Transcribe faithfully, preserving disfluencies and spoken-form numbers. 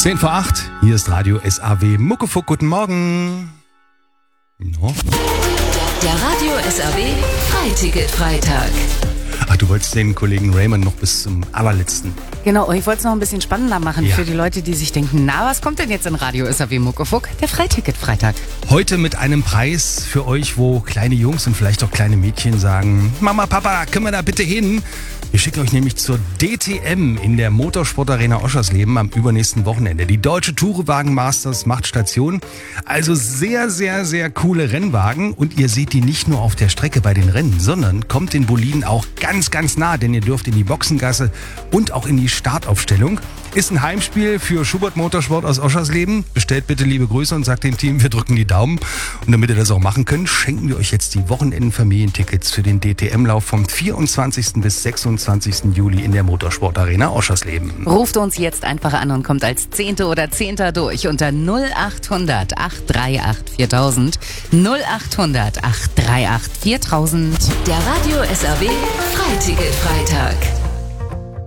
zehn vor acht, hier ist Radio S A W Muckefuck, guten Morgen. No. Der Radio S A W Freiticket-Freitag. Ach, du wolltest den Kollegen Raymond noch bis zum allerletzten. Genau, ich wollte es noch ein bisschen spannender machen Ja. für die Leute, die sich denken, na, was kommt denn jetzt in Radio S A W Muckefuck? Der Freiticket-Freitag. Heute mit einem Preis für euch, wo kleine Jungs und vielleicht auch kleine Mädchen sagen, Mama, Papa, können wir da bitte hin? Wir schicken euch nämlich zur D T M in der Motorsportarena Oschersleben am übernächsten Wochenende. Die Deutsche Tourenwagen Masters macht Station. Also sehr, sehr, sehr coole Rennwagen. Und ihr seht die nicht nur auf der Strecke bei den Rennen, sondern kommt den Boliden auch ganz, ganz nah. Denn ihr dürft in die Boxengasse und auch in die Startaufstellung. Ist ein Heimspiel für Schubert Motorsport aus Oschersleben. Bestellt bitte liebe Grüße und sagt dem Team, wir drücken die Daumen. Und damit ihr das auch machen könnt, schenken wir euch jetzt die Wochenenden-Familientickets für den D T M-Lauf vom vierundzwanzigsten bis sechsundzwanzigsten Juli in der Motorsportarena Oschersleben. Ruft uns jetzt einfach an und kommt als Zehnte oder Zehnter durch unter null achthundert, acht drei acht, viertausend. null achthundert, acht drei acht, viertausend. Der Radio S A W Freiticket-Freitag.